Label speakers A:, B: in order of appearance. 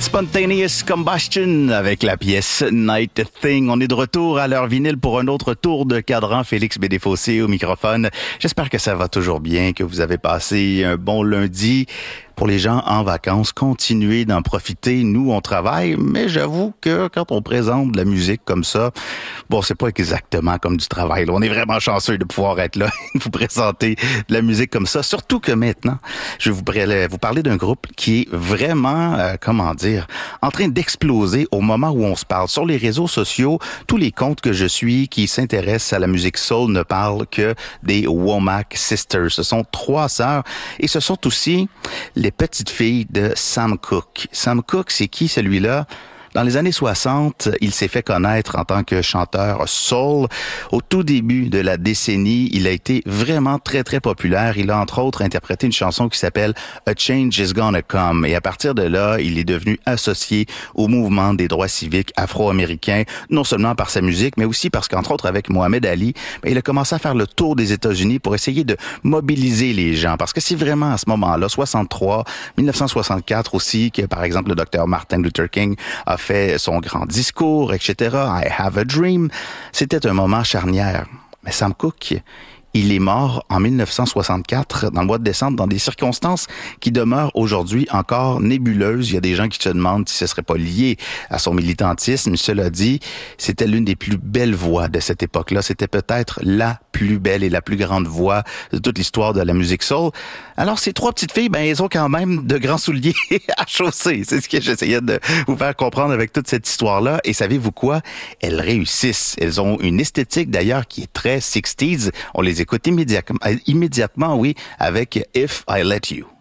A: Spontaneous Combustion avec la pièce Night Thing. On est de retour à l'heure vinyle pour un autre tour de cadran. Félix Bédéfossé au microphone. J'espère que ça va toujours bien, que vous avez passé un bon lundi. Pour les gens en vacances, continuez d'en profiter. Nous, on travaille, mais j'avoue que quand on présente de la musique comme ça, bon, c'est pas exactement comme du travail. On est vraiment chanceux de pouvoir être là et vous présenter de la musique comme ça. Surtout que maintenant, je vais vous parler d'un groupe qui est vraiment, en train d'exploser au moment où on se parle. Sur les réseaux sociaux, tous les comptes que je suis qui s'intéressent à la musique soul ne parlent que des Womack Sisters. Ce sont 3 sœurs et ce sont aussi les petites filles de Sam Cooke. Sam Cooke, c'est qui celui-là? Dans les années 60, il s'est fait connaître en tant que chanteur soul. Au tout début de la décennie, il a été vraiment très, très populaire. Il a entre autres interprété une chanson qui s'appelle A Change is Gonna Come. Et à partir de là, il est devenu associé au mouvement des droits civiques afro-américains, non seulement par sa musique, mais aussi parce qu'entre autres avec Mohamed Ali, il a commencé à faire le tour des États-Unis pour essayer de mobiliser les gens. Parce que c'est vraiment à ce moment-là, 63, 1964 aussi, que par exemple le docteur Martin Luther King a fait son grand discours, etc. I have a dream. C'était un moment charnière. Mais Sam Cooke, il est mort en 1964, dans le mois de décembre, dans des circonstances qui demeurent aujourd'hui encore nébuleuses. Il y a des gens qui se demandent si ce serait pas lié à son militantisme. Cela dit, c'était l'une des plus belles voix de cette époque-là. C'était peut-être la plus belle et la plus grande voix de toute l'histoire de la musique soul. Alors, ces 3 petites filles, elles ont quand même de grands souliers à chausser. C'est ce que j'essayais de vous faire comprendre avec toute cette histoire-là. Et savez-vous quoi? Elles réussissent. Elles ont une esthétique, d'ailleurs, qui est très 60s. On les écoute immédiatement, oui, avec If I Let You.